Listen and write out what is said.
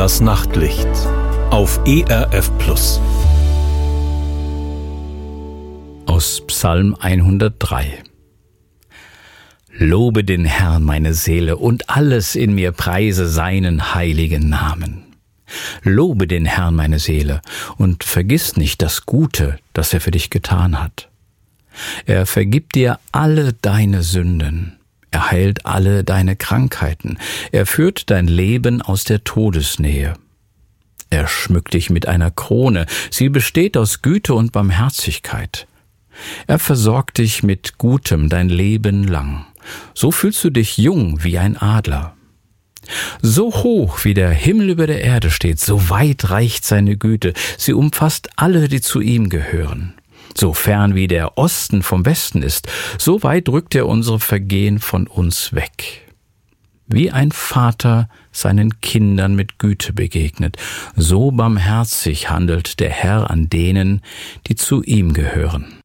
Das Nachtlicht auf ERF Plus. Aus Psalm 103. Lobe den Herrn, meine Seele, und alles in mir preise seinen heiligen Namen. Lobe den Herrn, meine Seele, und vergiss nicht das Gute, das er für dich getan hat. Er vergibt dir alle deine Sünden. Er heilt alle deine Krankheiten. Er führt dein Leben aus der Todesnähe. Er schmückt dich mit einer Krone. Sie besteht aus Güte und Barmherzigkeit. Er versorgt dich mit Gutem dein Leben lang. So fühlst du dich jung wie ein Adler. So hoch wie der Himmel über der Erde steht, so weit reicht seine Güte. Sie umfasst alle, die zu ihm gehören. So fern wie der Osten vom Westen ist, so weit rückt er unsere Vergehen von uns weg. Wie ein Vater seinen Kindern mit Güte begegnet, so barmherzig handelt der Herr an denen, die zu ihm gehören.